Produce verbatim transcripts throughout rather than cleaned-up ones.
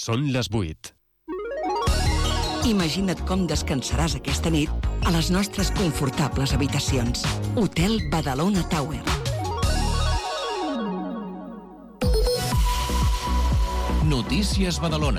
Són les vuit. Imagina't com descansaràs aquesta nit a les nostres confortables habitacions. Hotel Badalona Tower. Notícies Badalona.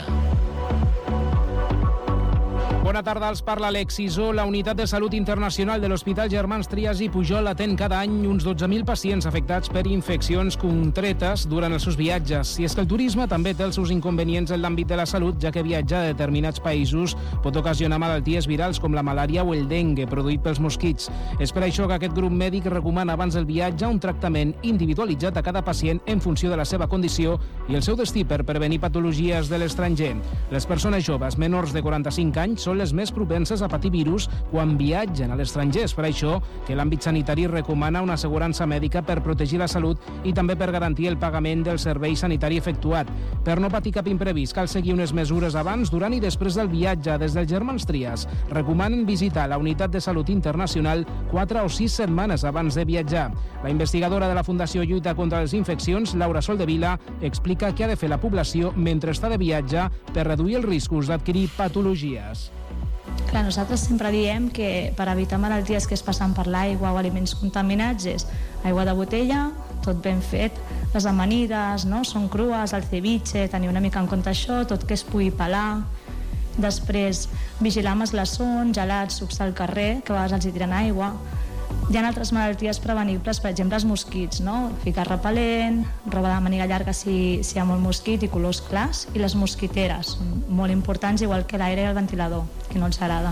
Bona tarda, els parla Alexis O. La Unitat de Salut Internacional de l'Hospital Germans Trias i Pujol atén cada any uns dotze mil pacients afectats per infeccions contretes durant els seus viatges. I és que el turisme també té els seus inconvenients en l'àmbit de la salut, ja que viatjar a determinats països pot ocasionar malalties virals com la malària o el dengue, produït pels mosquits. És per això que aquest grup mèdic recomana abans del viatge un tractament individualitzat a cada pacient en funció de la seva condició i el seu destí per prevenir patologies de l'estranger. Les persones joves menors de quaranta-cinc anys són les més propenses a patir virus quan viatgen a l'estranger. És per això que l'àmbit sanitari recomana una assegurança mèdica per protegir la salut i també per garantir el pagament del servei sanitari efectuat. Per no patir cap imprevist, cal seguir unes mesures abans, durant i després del viatge. Des del Germans Trias recomanen visitar la Unitat de Salut Internacional quatre o sis setmanes abans de viatjar. La investigadora de la Fundació Lluita contra les Infeccions, Laura Soldevila, explica què ha de fer la població mentre està de viatge per reduir els riscos d'adquirir patologies. Clar, nosaltres sempre diem que per evitar malalties que es passen per l'aigua o aliments contaminats és aigua de botella, tot ben fet, les amanides, no? Són crues, el ceviche, tenir una mica en compte això, tot que es pugui pelar. Després, vigilar amb els glaçons, gelats, sucs del carrer, que a vegades els hi tiren aigua. Hi ha altres malalties prevenibles, per exemple els mosquits, no? Ficar repel·lent, roba de màniga llarga si, si hi ha molt mosquit i colors clars, i les mosquiteres, són molt importants, igual que l'aire i el ventilador, que no els agrada.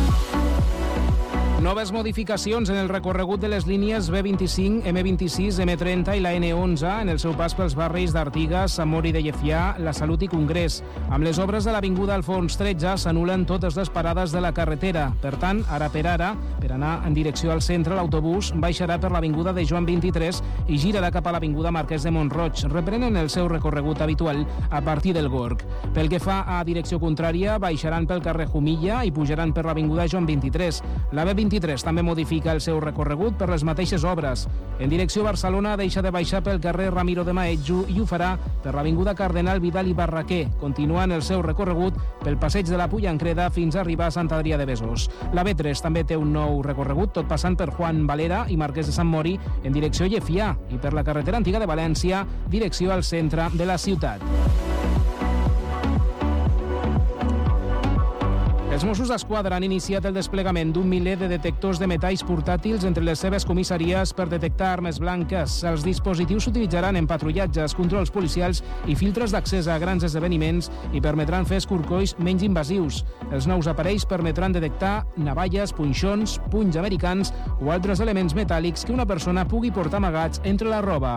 Noves modificacions en el recorregut de les línies B vint-i-cinc, M vint-i-sis, M trenta i la N onze en el seu pas pels barris d'Artigas, Sant Mori de Llefià, La Salut i Congrés. Amb les obres de l'Avinguda Alfons tretze s'anulen totes les parades de la carretera. Per tant, ara per ara, per anar en direcció al centre, l'autobús baixarà per l'Avinguda de Joan vint-i-tres i girarà cap a l'Avinguda Marquès de Montroig, reprenen el seu recorregut habitual a partir del Gorg. Pel que fa a direcció contrària, baixaran pel carrer Jumilla i pujaran per l'Avinguda Joan vint-i-tres. La B vint-i-tres també modifica el seu recorregut per les mateixes obres. En direcció a Barcelona deixa de baixar pel carrer Ramiro de Maeztu i ho farà per l'Avinguda Cardenal Vidal i Barraquer, continuant el seu recorregut pel passeig de la Pullancreda fins a arribar a Sant Adrià de Besòs. La B tres també té un nou recorregut, tot passant per Juan Valera i Marquès de Sant Mori en direcció a Llefià i per la carretera antiga de València, direcció al centre de la ciutat. Els Mossos d'Esquadra han iniciat el desplegament d'un miler de detectors de metalls portàtils entre les seves comissaries per detectar armes blanques. Els dispositius s'utilitzaran en patrullatges, controls policials i filtres d'accés a grans esdeveniments i permetran fer escorcolls menys invasius. Els nous aparells permetran detectar navalles, punxons, punys americans o altres elements metàl·lics que una persona pugui portar amagats entre la roba.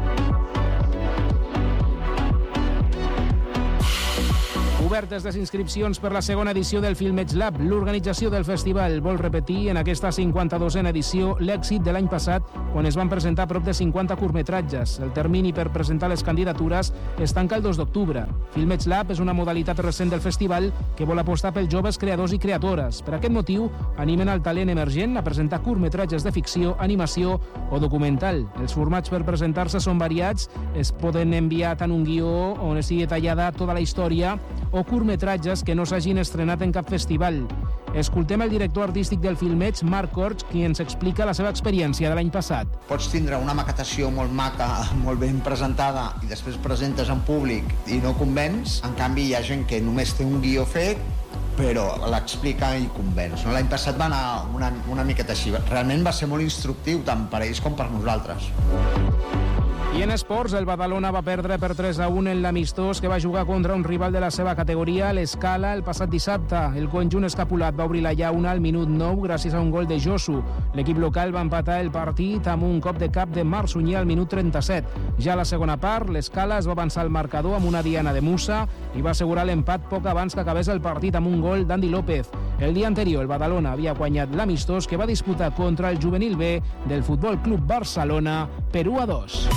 Obertes les inscripcions per la segona edició del Filmeig Lab. L'organització del festival vol repetir en aquesta cinquanta-dosena edició l'èxit de l'any passat, quan es van presentar prop de cinquanta curtmetratges. El termini per presentar les candidatures es tanca el dos d'octubre. Filmeig Lab és una modalitat recent del festival que vol apostar pels joves creadors i creadores. Per aquest motiu, animen el talent emergent a presentar curtmetratges de ficció, animació o documental. Els formats per presentar-se són variats. Es poden enviar tant un guió on estigui detallada tota la història o curtmetratges que no s'hagin estrenat en cap festival. Escoltem el director artístic del Filmeig, Marc Corts, qui ens explica la seva experiència de l'any passat. Pots tindre una maquetació molt maca, molt ben presentada, i després presentes en públic i no convenç. En canvi, hi ha gent que només té un guió fet, però l'explica i convenç. L'any passat va anar una, una miqueta així. Realment va ser molt instructiu, tant per ells com per nosaltres. I en esports, el Badalona va perdre per tres a un en l'amistós que va jugar contra un rival de la seva categoria, l'Escala, el passat dissabte. El conjunt escapulat va obrir la llauna al minut nou gràcies a un gol de Josu. L'equip local va empatar el partit amb un cop de cap de Marc Sunyer al minut trenta-set. Ja a la segona part, l'Escala es va avançar al marcador amb una diana de Musa i va assegurar l'empat poc abans que acabés el partit amb un gol d'Andy López. El dia anterior, el Badalona havia guanyat l'amistós que va disputar contra el juvenil B del Futbol Club Barcelona per u a dos.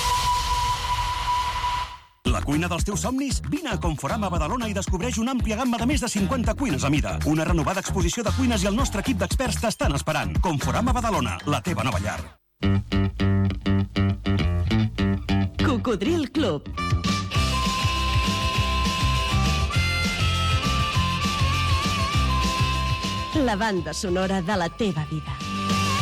La cuina dels teus somnis? Vine a Conforama Badalona i descobreix una àmplia gamma de més de cinquanta cuines a mida. Una renovada exposició de cuines i el nostre equip d'experts t'estan esperant. Conforama Badalona, la teva nova llar. Cocodril Club. la banda sonora de la teva vida.